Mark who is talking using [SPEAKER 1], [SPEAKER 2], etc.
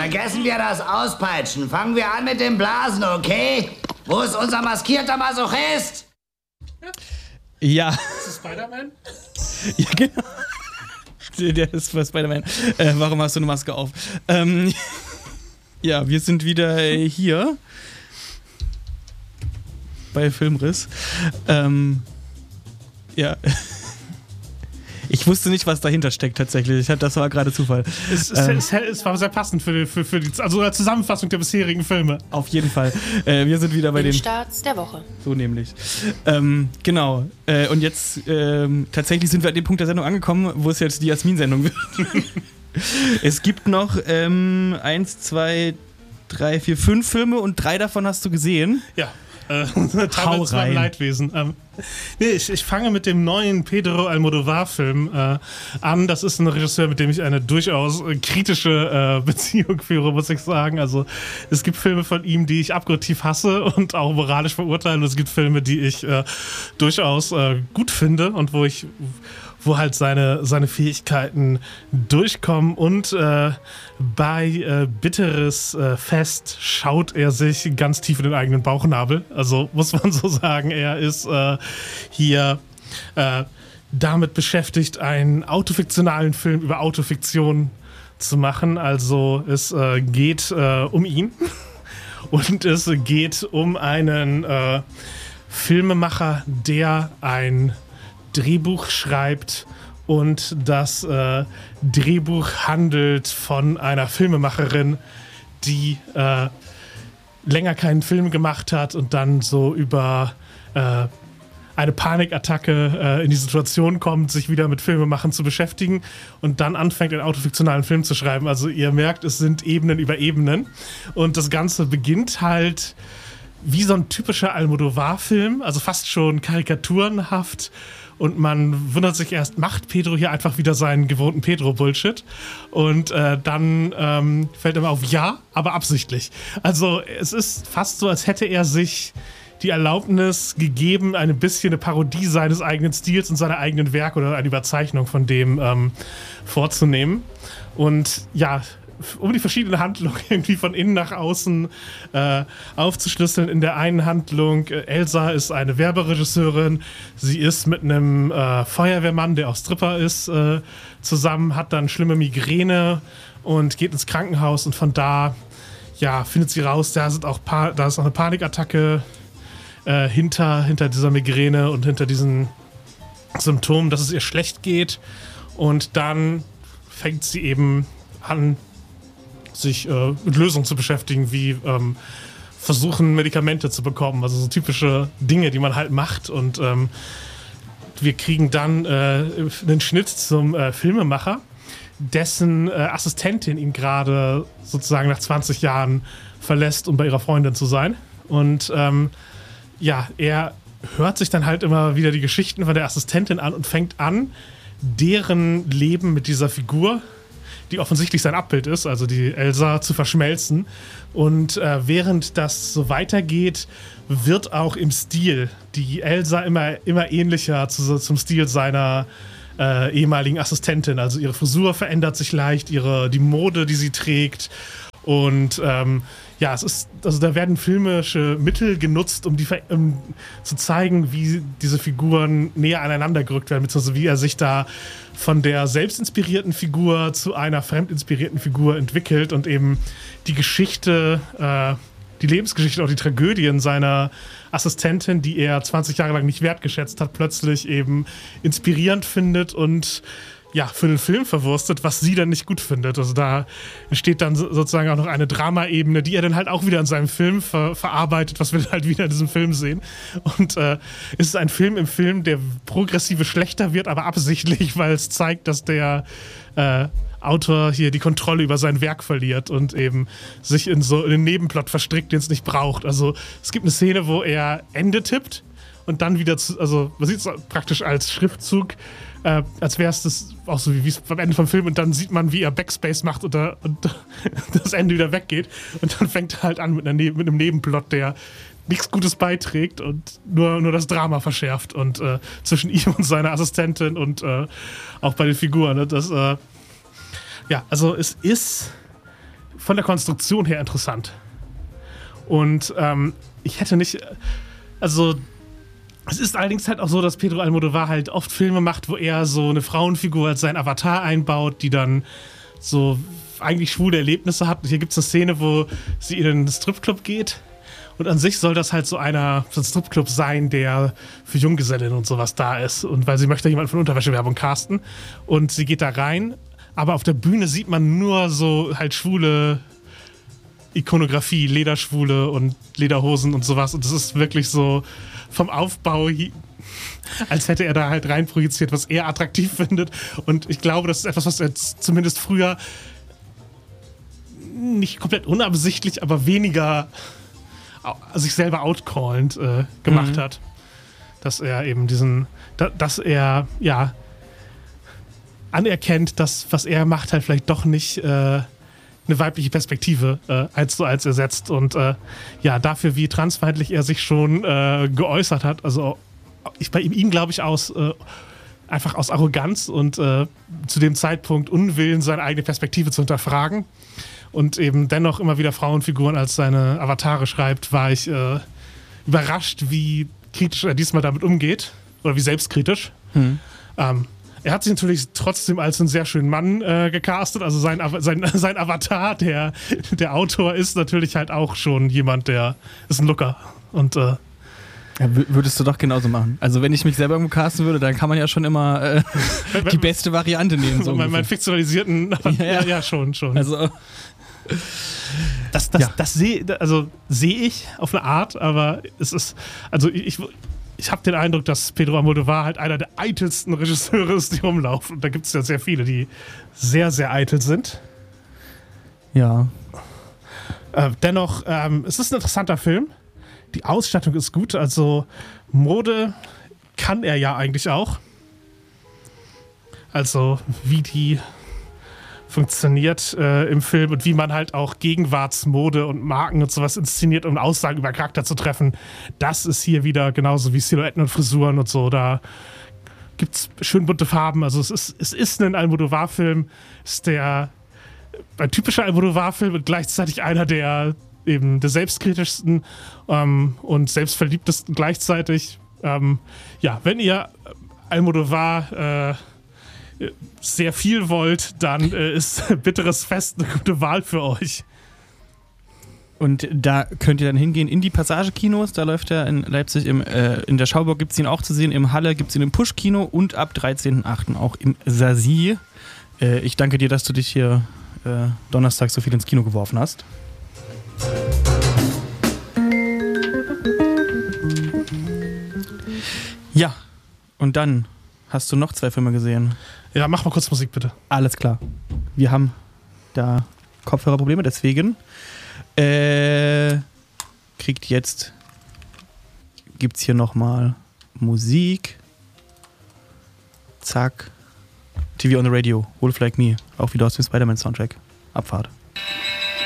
[SPEAKER 1] Vergessen wir das Auspeitschen. Fangen wir an mit dem Blasen, okay? Wo ist unser maskierter Masochist?
[SPEAKER 2] Ja.
[SPEAKER 3] Ist das Spider-Man?
[SPEAKER 2] Ja, genau. Der ist für Spider-Man. Warum hast du eine Maske auf? Ja, wir sind wieder hier bei Filmriss. Ja. Ich wusste nicht, was dahinter steckt tatsächlich. Das war gerade Zufall.
[SPEAKER 3] Es war sehr passend für die Zusammenfassung der bisherigen Filme.
[SPEAKER 2] Auf jeden Fall. Wir sind wieder bei den
[SPEAKER 4] Starts der Woche.
[SPEAKER 2] So nämlich. Genau. Und jetzt tatsächlich sind wir an dem Punkt der Sendung angekommen, wo es jetzt die Jasmin-Sendung wird. Es gibt noch 1, 2, 3, 4, 5 Filme und 3 davon hast du gesehen.
[SPEAKER 3] Ja. Teilweise beim Leidwesen. Ich fange mit dem neuen Pedro Almodóvar-Film an. Das ist ein Regisseur, mit dem ich eine durchaus kritische Beziehung führe, muss ich sagen. Also es gibt Filme von ihm, die ich abgrundtief hasse und auch moralisch verurteile. Und es gibt Filme, die ich durchaus gut finde und wo halt seine Fähigkeiten durchkommen und bei Bitteres Fest schaut er sich ganz tief in den eigenen Bauchnabel. Also muss man so sagen, er ist hier damit beschäftigt, einen autofiktionalen Film über Autofiktion zu machen. Also es geht um ihn und es geht um einen Filmemacher, der ein Drehbuch schreibt und das Drehbuch handelt von einer Filmemacherin, die länger keinen Film gemacht hat und dann so über eine Panikattacke in die Situation kommt, sich wieder mit Filmemachen zu beschäftigen und dann anfängt, einen autofiktionalen Film zu schreiben. Also ihr merkt, es sind Ebenen über Ebenen und das Ganze beginnt halt wie so ein typischer Almodóvar-Film, also fast schon karikaturenhaft. Und man wundert sich erst, macht Pedro hier einfach wieder seinen gewohnten Pedro-Bullshit? Und dann fällt ihm auf, ja, aber absichtlich. Also es ist fast so, als hätte er sich die Erlaubnis gegeben, ein bisschen eine Parodie seines eigenen Stils und seiner eigenen Werke oder eine Überzeichnung von dem vorzunehmen. Und ja, um die verschiedenen Handlungen irgendwie von innen nach außen aufzuschlüsseln. In der einen Handlung, Elsa ist eine Werberegisseurin, sie ist mit einem Feuerwehrmann, der auch Stripper ist, zusammen, hat dann schlimme Migräne und geht ins Krankenhaus und von da findet sie raus, da ist noch eine Panikattacke hinter dieser Migräne und hinter diesen Symptomen, dass es ihr schlecht geht und dann fängt sie eben an, sich mit Lösungen zu beschäftigen, wie versuchen, Medikamente zu bekommen. Also so typische Dinge, die man halt macht. Und wir kriegen dann einen Schnitt zum Filmemacher, dessen Assistentin ihn gerade sozusagen nach 20 Jahren verlässt, um bei ihrer Freundin zu sein. Und er hört sich dann halt immer wieder die Geschichten von der Assistentin an und fängt an, deren Leben mit dieser Figur, die offensichtlich sein Abbild ist, also die Elsa, zu verschmelzen. Und während das so weitergeht, wird auch im Stil die Elsa immer ähnlicher zum Stil seiner ehemaligen Assistentin. Also ihre Frisur verändert sich leicht, die Mode, die sie trägt. Und da werden filmische Mittel genutzt, um zu zeigen, wie diese Figuren näher aneinander gerückt werden, beziehungsweise wie er sich da von der selbstinspirierten Figur zu einer fremdinspirierten Figur entwickelt und eben die Geschichte, die Lebensgeschichte, auch die Tragödien seiner Assistentin, die er 20 Jahre lang nicht wertgeschätzt hat, plötzlich eben inspirierend findet und für den Film verwurstet, was sie dann nicht gut findet. Also da entsteht dann sozusagen auch noch eine Dramaebene, die er dann halt auch wieder in seinem Film verarbeitet, was wir dann halt wieder in diesem Film sehen. Und es ist ein Film im Film, der progressive schlechter wird, aber absichtlich, weil es zeigt, dass der Autor hier die Kontrolle über sein Werk verliert und eben sich in den Nebenplot verstrickt, den es nicht braucht. Also es gibt eine Szene, wo er Ende tippt und dann wieder, man sieht es praktisch als Schriftzug, als wäre es das auch so wie es am Ende vom Film und dann sieht man, wie er Backspace macht und das Ende wieder weggeht und dann fängt er halt an mit einem Nebenplot, der nichts Gutes beiträgt und nur das Drama verschärft und zwischen ihm und seiner Assistentin und auch bei den Figuren. Ne? Also es ist von der Konstruktion her interessant. Und ich hätte nicht, also es ist allerdings halt auch so, dass Pedro Almodovar halt oft Filme macht, wo er so eine Frauenfigur als sein Avatar einbaut, die dann so eigentlich schwule Erlebnisse hat. Hier gibt es eine Szene, wo sie in einen Stripclub geht. Und an sich soll das halt so ein Stripclub sein, der für Junggesellinnen und sowas da ist. Und weil sie möchte jemanden von Unterwäschewerbung casten. Und sie geht da rein, aber auf der Bühne sieht man nur so halt schwule Ikonografie, Lederschwule und Lederhosen und sowas. Und das ist wirklich so vom Aufbau, als hätte er da halt rein projiziert, was er attraktiv findet. Und ich glaube, das ist etwas, was er zumindest früher nicht komplett unabsichtlich, aber weniger sich selber outcallend gemacht hat. Dass er eben dass er, ja, anerkennt, dass was er macht halt vielleicht doch nicht eine weibliche Perspektive als ersetzt. Und ja, dafür, wie transfeindlich er sich schon geäußert hat, also bei ihm glaube ich einfach aus Arroganz und zu dem Zeitpunkt Unwillen, seine eigene Perspektive zu hinterfragen und eben dennoch immer wieder Frauenfiguren als seine Avatare schreibt, war ich überrascht, wie kritisch er diesmal damit umgeht oder wie selbstkritisch. Er hat sich natürlich trotzdem als einen sehr schönen Mann gecastet, also sein Avatar, der Autor, ist natürlich halt auch schon jemand, der ist ein Looker und ja,
[SPEAKER 2] würdest du doch genauso machen. Also wenn ich mich selber irgendwo casten würde, dann kann man ja schon immer die beste Variante nehmen. So
[SPEAKER 3] mein fiktionalisierten, ja, schon.
[SPEAKER 2] Also
[SPEAKER 3] das sehe ich auf eine Art, aber es ist, also ich habe den Eindruck, dass Pedro Almodovar halt einer der eitelsten Regisseure ist, die rumlaufen. Und da gibt es ja sehr viele, die sehr, sehr eitel sind.
[SPEAKER 2] Ja.
[SPEAKER 3] Dennoch, es ist ein interessanter Film. Die Ausstattung ist gut, also Mode kann er ja eigentlich auch. Also wie die funktioniert im Film und wie man halt auch Gegenwartsmode und Marken und sowas inszeniert, um Aussagen über Charakter zu treffen. Das ist hier wieder genauso wie Silhouetten und Frisuren und so. Da gibt es schön bunte Farben. Also es ist ein Almodovar-Film. Ist ein typischer Almodovar-Film und gleichzeitig einer der eben der selbstkritischsten und selbstverliebtesten gleichzeitig. Ja, wenn ihr Almodovar sehr viel wollt, dann ist Bitteres Fest eine gute Wahl für euch.
[SPEAKER 2] Und da könnt ihr dann hingehen in die Passage-Kinos, da läuft er in Leipzig, in der Schauburg gibt es ihn auch zu sehen, im Halle gibt es ihn im Push-Kino und ab 13.08. auch im Sasi. Ich danke dir, dass du dich hier Donnerstag so viel ins Kino geworfen hast. Ja, und dann hast du noch 2 Filme gesehen.
[SPEAKER 3] Ja, mach mal kurz Musik, bitte.
[SPEAKER 2] Alles klar. Wir haben da Kopfhörerprobleme, deswegen gibt's hier nochmal Musik. Zack. TV on the Radio, Wolf Like Me. Auch wieder aus dem Spider-Man-Soundtrack. Abfahrt.